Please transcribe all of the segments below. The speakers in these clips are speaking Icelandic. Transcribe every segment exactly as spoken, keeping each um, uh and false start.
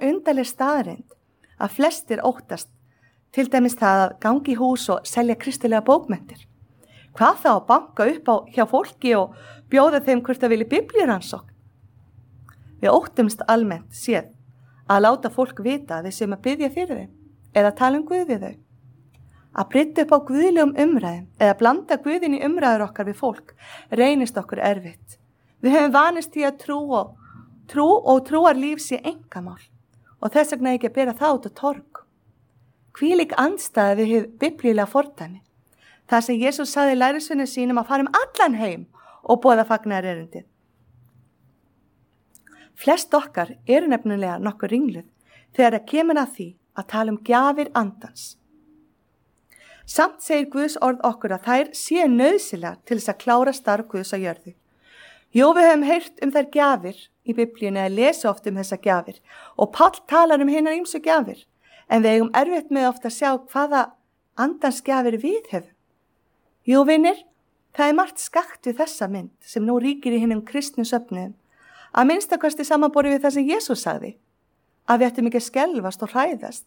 undarleg staðreind að flestir óttast, til dæmis það að gangi í hús og selja kristilega bókmenntir. Hvað þá að banka upp á hjá fólki og bjóða þeim hvort það vilji biblíurannsókn? Við óttumst almennt séð að láta fólk vita að við séum að biðja fyrir þeim eða tala um Guð við þau. Að brydda upp á guðlegum umræðum eða blanda Guðin í umræður okkar við fólk reynist okkur erfitt. Við höfum vanist í að trú og, trú og trúar líf sé einkamál og þess vegna ekki að bera það út á torg. Hvílík andstæða við hið biblíulega fordæmi. Það sem Jesús sagði lærisveinum sínum að fara um allan heim og boða fagnaðarerindið. Flest okkar eru nefnilega nokkuð ringluð þegar það kemur að því að tala um gjafir andans. Samt segir Guðs orð okkur að þær séu nauðsynlegar til þess að klára starf Guðs á jörðu. Jú, við höfum heyrt um þær gjafir í biblíunni eða lesa oft um þessa gjafir og Páll talar um hinar ýmsu gjafir, en við eigum erfitt með oft að sjá hvaða andans gjafir við höfum. Jú, vinir, það er margt skakt við þessa mynd sem nú ríkir í hinum kristnu söfnuðum, að minnstakosti samanborið við það sem Jesús sagði, að við ættum ekki að skelfast og hræðast.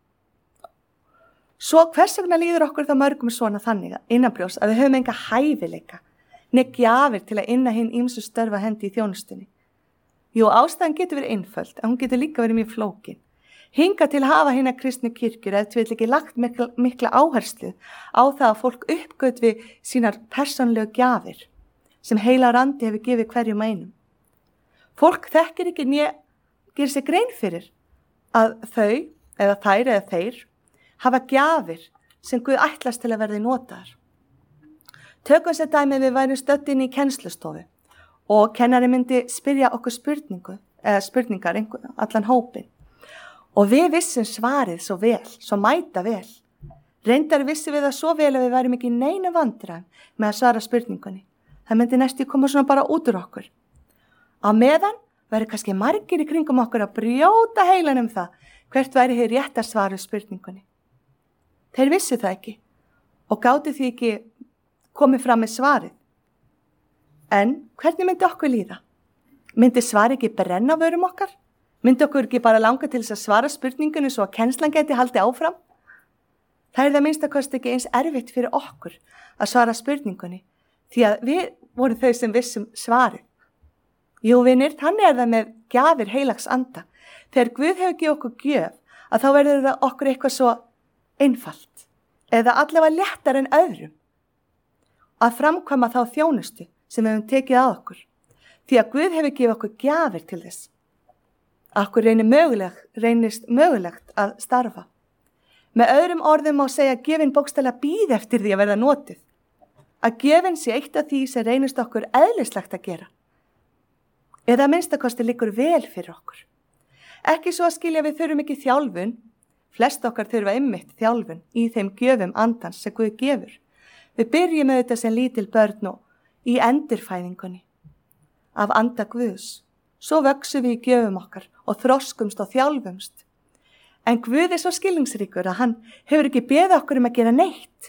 Svo hvers vegna líður okkur þá mörgum svona þannig innanbrjósts að við höfum enga hæfileika, né gjafir til að inna hinn ýmsu störfa hendi í þjónustunni? Jú, ástæðan getur verið einföld, en hún getur líka verið mjög flókin. Hinga til hafa hina kristnu kirkjur ef við ekki lagt mikla, mikla áherslu á það að fólk uppgöt við sínar persónlegu gjafir sem heilar andi hefur gefið hverjum einum. Fólk þekkir ekki né gerir sér grein fyrir að þau eða þær eða þeir hafa gjafir sem Guð ætlast til að verði notaðar. Tökum sér dæmi við værum stödd inn í kennslustofu og kennari myndi spyrja okkur spurningu eða spurningar einhver, allan hópin. Og við vissum svarið svo vel, svo mæta vel. Reyndar vissum við það svo vel að við værum ekki í neinu vandræðum með að svara spurningunni. Það myndi næstu koma svona bara út úr okkur. Á meðan væri kannski margir í kringum okkur að brjóta heilan um það hvert væri hér rétt að svara spurningunni. Þeir vissu það ekki og gátu því ekki komið fram með svarið. En hvernig myndi okkur líða? Myndi svarið ekki brenna á vörum okkar? Myndi okkur ekki bara langa til þess að svara spurningunni svo að kennslan geti haldið áfram? Það er það minnstakosti ekki eins erfitt fyrir okkur að svara spurningunni því að við vorum þau sem vissum svarið. Jú, vinir, þannig er það með gjafir heilags anda. Þegar Guð hefur gefið okkur gjöf að þá verður það okkur eitthvað svo einfalt eða allavega léttar en öðrum að framkvæma þá þjónustu sem við höfum tekið að okkur því að Guð hefur gefið okkur gjafir til þess. Akkur reynir möguleg, reynist mögulegt að starfa. Með öðrum orðum má segja að gefin bókstaflega bíð eftir því að verða notið. Að gefin sé eitt af því sem reynist okkur eðlislegt að gera. Eða að minnstakosti liggur vel fyrir okkur. Ekki svo að skilja við þurfum ekki þjálfun. Flest okkar þurfa einmitt þjálfun í þeim gjöfum andans sem Guð gefur. Við byrjum með þetta sem lítil börn og í endurfæðingunni af anda Guðs. Svo vöxum við í gjöfum okkar og þroskumst og þjálfumst. En Guð er svo skilningsríkur að hann hefur ekki beðið okkur um að gera neitt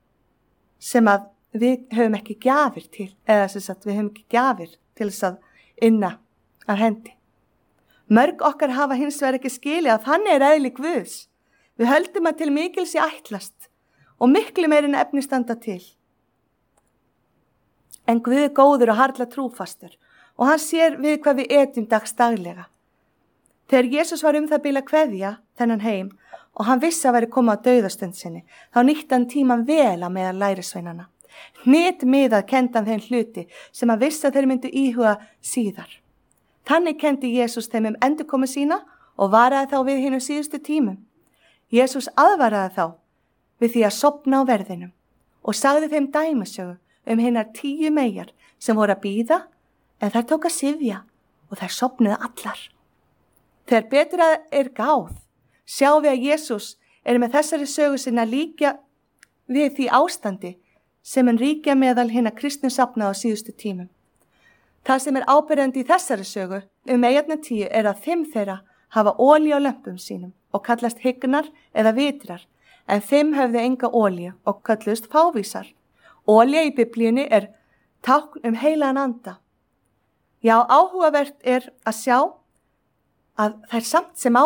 sem að við höfum ekki gjafir til, eða sem sagt við höfum ekki gjafir til þess að inna af hendi. Mörg okkar hafa hins vegar ekki skilið að þannig er eðli Guðs. Við höldum að til mikils sé ætlast og miklu meir en efni standa til. En Guð er góður og harla trúfastur og hann sér við hvað við etum dags daglega. Þegar Jesús var um það bil að kveðja þennan heim og hann vissi að veri koma á dauðastund sinni, þá nýtti hann tíman vel að meðal lærisveinana. Hnit miðað kendi hann þeim hluti sem að vissi að þeir myndu íhuga síðar. Þannig kendi Jesús þeim um endurkomu sína og varaði þá við hinum síðustu tímum. Jesús aðvaraði þá við því að sofna á verðinum og sagði þeim dæmisögu um hinar tíu meyjar sem voru að bíða en þær tók að syfja og þær sofnuðu allar. Þegar betur er gáð, sjáum við að Jesús er með þessari sögu sinna líka við því ástandi sem hann ríkja meðal hinna kristnu safna á síðustu tímum. Það sem er áberandi í þessari sögu um meyjarnar tíu er að fimm þeirra hafa olíu á lömpum sínum og kallast hygnar eða vitrar, en fimm höfðu enga olíu og kallust fávísar. Olía í Biblíunni er tákn um heilagan anda. Já, áhugavert er að sjá að þær samt sem